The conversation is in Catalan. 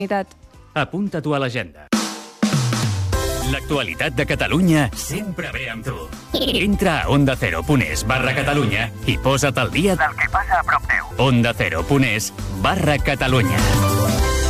Apunta-t'ho a l'agenda. L'actualitat de Catalunya sempre ve amb tu. Entra a ondacero.es/Catalunya i posa't al dia del que passa a prop teu. ondacero.es/Catalunya.